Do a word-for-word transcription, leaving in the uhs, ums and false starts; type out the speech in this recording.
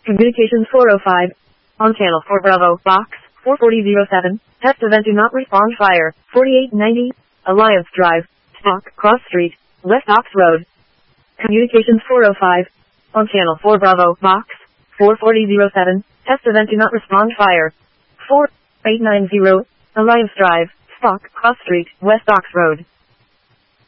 Communications four oh five. On channel four Bravo, box four forty oh seven. Test event do not respond fire. forty-eight ninety. Alliance Drive. Stock, Cross Street, West Ox Road. Communications four oh five. On channel four Bravo, box four forty oh seven. Test event do not respond fire. four eight nine zero. Alliance Drive. Stock, Cross Street, West Ox Road.